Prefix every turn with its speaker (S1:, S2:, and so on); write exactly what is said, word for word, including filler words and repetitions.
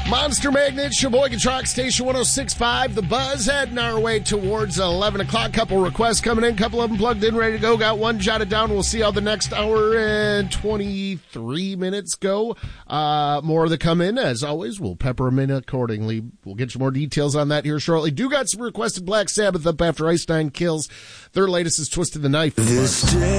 S1: Monster Magnet, Sheboygan Truck Station one oh six point five. The Buzz heading our way towards eleven o'clock. Couple requests coming in. Couple of them plugged in, ready to go. Got one jotted down. We'll see how the next hour and twenty-three minutes go. Uh, more that come in. As always, we'll pepper them in accordingly. We'll get you more details on that here shortly. Do got some requested Black Sabbath up after Ice Nine Kills. Their latest is Twisted the Knife. This day.